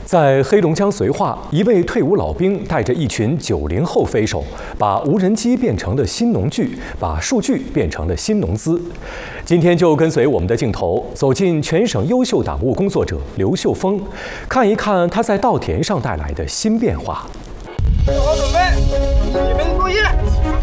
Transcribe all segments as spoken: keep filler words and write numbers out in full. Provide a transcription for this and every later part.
在黑龙江绥化，一位退伍老兵带着一群九零后飞手，把无人机变成了新农具，把数据变成了新农资。今天就跟随我们的镜头，走进全省优秀党务工作者刘秀峰，看一看他在稻田上带来的新变化。 做好准备，准备作业。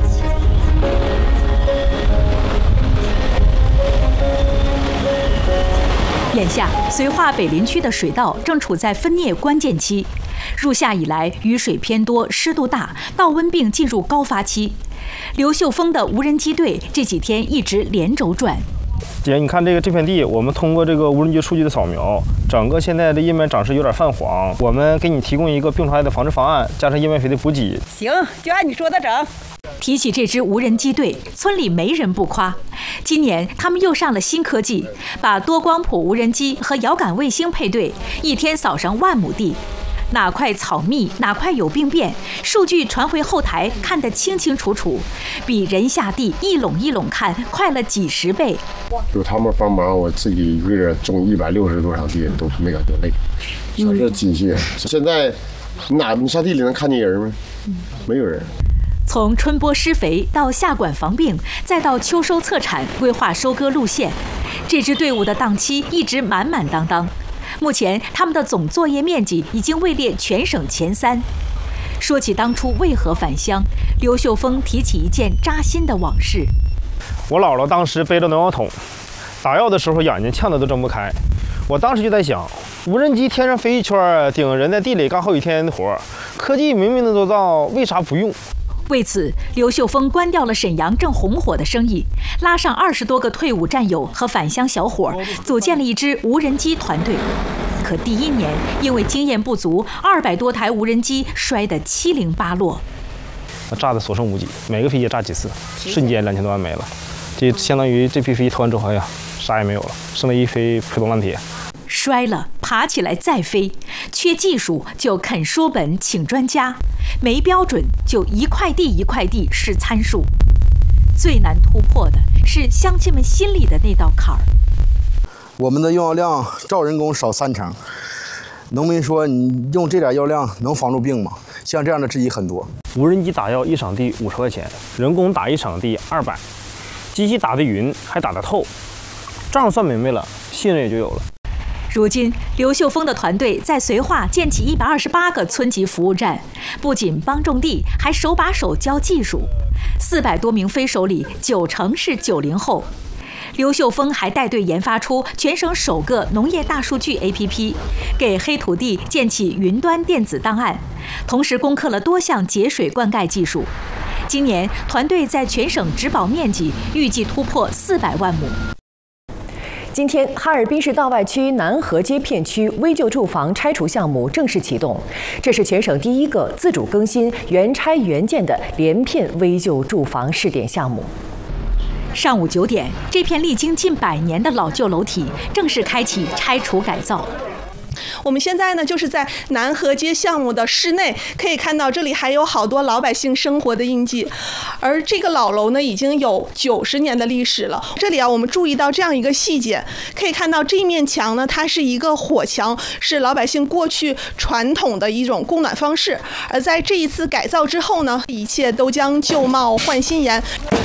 眼下，绥化北林区的水稻正处在分蘖关键期。入夏以来，雨水偏多，湿度大，稻瘟病进入高发期。刘秀峰的无人机队这几天一直连轴转。 姐，你看这个这片地，我们通过这个无人机数据的扫描，整个现在的叶面长势有点泛黄。我们给你提供一个病虫害的防治方案，加上叶面肥的补给。 行，就按你说的整。 提起这支无人机队，村里没人不夸。今年他们又上了新科技，把多光谱无人机和遥感卫星配对，一天扫上万亩地。哪块草密，哪块有病变，数据传回后台，看得清清楚楚，比人下地一垄一垄看快了几十倍。 有他们帮忙，我自己一个人种一百六十多场地都没感觉累。全是机械，现在你哪你上地里能看见人吗？没有人。 从春播施肥到夏管防病，再到秋收测产，规划收割路线，这支队伍的档期一直满满当当。目前，他们的总作业面积已经位列全省前三。说起当初为何返乡，刘秀峰提起一件扎心的往事。 我姥姥当时背着农药桶，打药的时候眼睛呛得都睁不开。我当时就在想，无人机天上飞一圈，顶人在地里干好几天的活，科技明明能做到，为啥不用？ 为此，刘秀峰关掉了沈阳正红火的生意，拉上二十多个退伍战友和返乡小伙，组建了一支无人机团队。可第一年，因为经验不足，二百多台无人机摔得七零八落， 炸得所剩无几，每个飞机炸几次，瞬间两千多万没了。这相当于这批飞机投完之后，哎呀，啥也没有了，剩了一飞破铜烂铁。 摔了，爬起来再飞，缺技术就啃书本请专家，没标准就一块地一块地试参数。最难突破的是乡亲们心里的那道坎儿。 我们的用药量照人工少三成，农民说你用这点药量能防住病吗？像这样的质疑很多。 无人机打药一场地五十块钱，人工打一场地二百，机器打得匀还打得透，账算明白了，信任也就有了。 如今，刘秀峰的团队在绥化建起一百二十八个村级服务站，不仅帮种地，还手把手教技术。四百多名飞手里，九成是九零后。刘秀峰还带队研发出全省首个农业大数据 A P P， 给黑土地建起云端电子档案，同时攻克了多项节水灌溉技术。今年，团队在全省植保面积预计突破四百万亩。 今天，哈尔滨市道外区南河街片区危旧住房拆除项目正式启动，这是全省第一个自主更新、原拆原建的连片危旧住房试点项目。 上午九点，这片历经近百年的老旧楼体正式开启拆除改造。 我们现在呢，就是在南河街项目的室内，可以看到这里还有好多老百姓生活的印记，而这个老楼呢，已经有九十年的历史了。这里啊，我们注意到这样一个细节，可以看到这面墙呢，它是一个火墙，是老百姓过去传统的一种供暖方式。而在这一次改造之后呢，一切都将旧貌换新颜。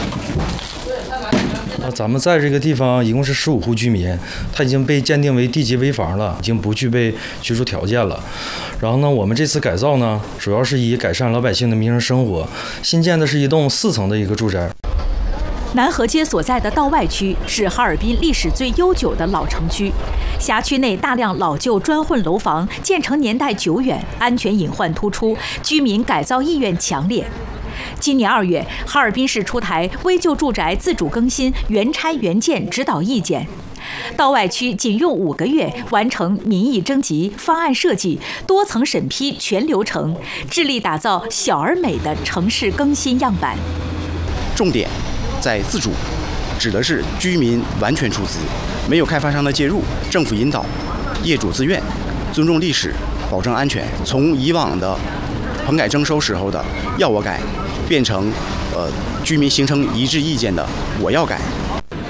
啊，咱们在这个地方一共是十五户居民，他已经被鉴定为地级危房了，已经不具备居住条件了。然后呢，我们这次改造呢，主要是以改善老百姓的民生生活。新建的是一栋四层的一个住宅。 南河街所在的道外区是哈尔滨历史最悠久的老城区，辖区内大量老旧砖混楼房，建成年代久远，安全隐患突出，居民改造意愿强烈。 今年二月，哈尔滨市出台危旧住宅自主更新、原拆原建指导意见，道外区仅用五个月完成民意征集、方案设计、多层审批全流程，致力打造小而美的城市更新样板。 重点在自主，指的是居民完全出资，没有开发商的介入，政府引导，业主自愿，尊重历史，保证安全。从以往的棚改征收时候的要我改，变成呃居民形成一致意见的我要改。